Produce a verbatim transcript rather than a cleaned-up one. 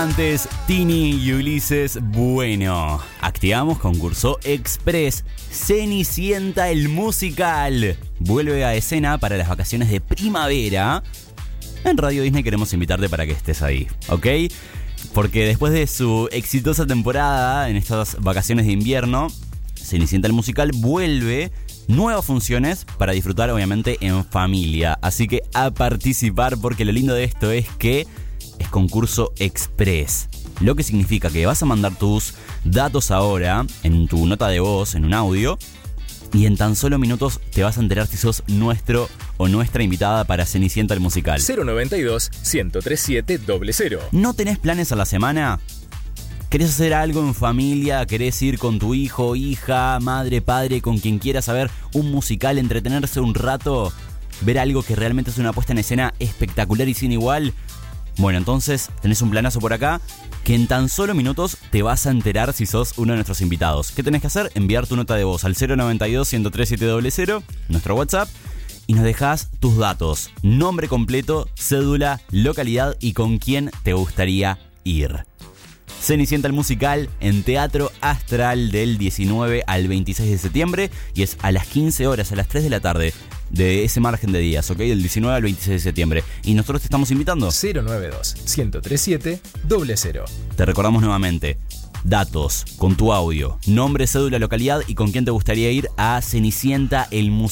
Antes, Tini y Ulises. Bueno, activamos concurso Express. Cenicienta el musical vuelve a escena para las vacaciones de primavera. En Radio Disney queremos invitarte para que estés ahí, ¿ok? Porque después de su exitosa temporada en estas vacaciones de invierno, Cenicienta el musical vuelve nuevas funciones para disfrutar obviamente en familia. Así que a participar, porque lo lindo de esto es que es concurso express. Lo que significa que vas a mandar tus datos ahora en tu nota de voz, en un audio, y en tan solo minutos te vas a enterar si sos nuestro o nuestra invitada para Cenicienta el musical. cero noventa y dos, ciento treinta y siete, cero cero. ¿No tenés planes a la semana? ¿Querés hacer algo en familia? ¿Querés ir con tu hijo, hija, madre, padre, con quien quieras a ver un musical, entretenerse un rato? ¿Ver algo que realmente es una puesta en escena espectacular y sin igual? Bueno, entonces tenés un planazo por acá que en tan solo minutos te vas a enterar si sos uno de nuestros invitados. ¿Qué tenés que hacer? Enviar tu nota de voz al cero noventa y dos, ciento treinta y siete, cero cero, nuestro WhatsApp, y nos dejás tus datos, nombre completo, cédula, localidad y con quién te gustaría ir. Cenicienta el musical en Teatro Astral del diecinueve al veintiséis de septiembre y es a las quince horas, a las tres de la tarde de ese margen de días, ¿ok? Del diecinueve al veintiséis de septiembre. Y nosotros te estamos invitando. cero noventa y dos, ciento treinta y siete, cero cero. Te recordamos nuevamente. Datos con tu audio, nombre, cédula, localidad y con quién te gustaría ir a Cenicienta el musical.